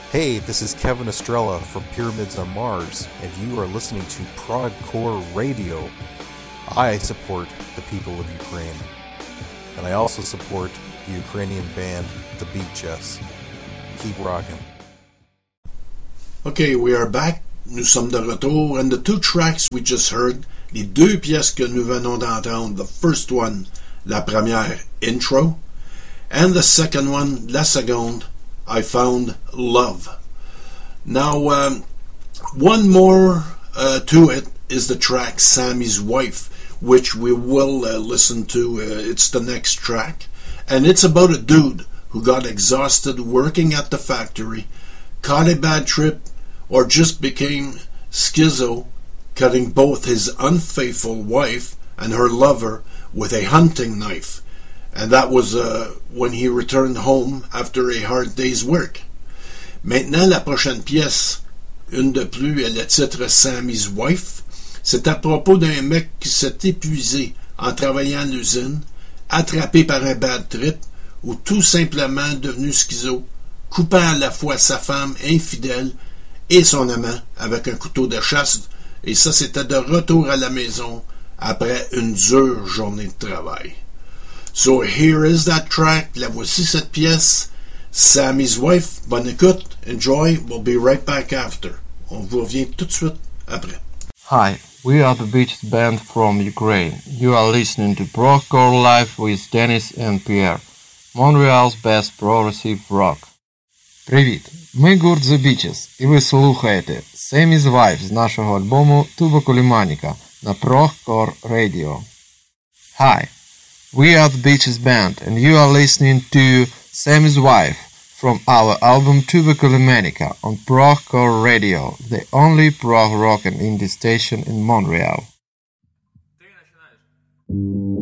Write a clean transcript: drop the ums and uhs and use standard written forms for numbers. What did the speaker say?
Hey, this is Kevin Estrella from Pyramids on Mars, and you are listening to Progcore Radio. I support the people of Ukraine, and I also support the Ukrainian band, The Beat Chess. Keep rocking. Okay, we are back. Nous sommes de retour, and the two tracks we just heard, les deux pièces que nous venons d'entendre, the first one, la première, Intro, and the second one, la seconde, I Found Love. Now, one more to it is the track Sammy's Wife, which we will listen to. It's the next track, and it's about a dude who got exhausted working at the factory, caught a bad trip, or just became schizo, cutting both his unfaithful wife and her lover with a hunting knife. And that was when he returned home after a hard day's work. Maintenant, la prochaine pièce, une de plus, le titre Sammy's Wife, c'est à propos d'un mec qui s'est épuisé en travaillant à l'usine, attrapé par un bad trip, ou tout simplement devenu schizo, coupant à la fois sa femme infidèle et son amant avec un couteau de chasse, et ça c'était de retour à la maison après une dure journée de travail. So here is that track, la voici cette pièce, Sammy's Wife. Bonne écoute, enjoy, we'll be right back after. On vous revient tout de suite après. Hi, we are the Beaches band from Ukraine. You are listening to Progcore Live with Dennis and Pierre, Montreal's best progressive rock. Привіт! Ми гурт The Beaches, і ви слухаєте Sammy's Wife з нашого альбому Tuberculomanica на Progcore Radio. Hi, we are the Beaches band and you are listening to Sammy's Wife from our album Tuberculomanica on Progcore Radio, the only prog rock and indie station in Montreal.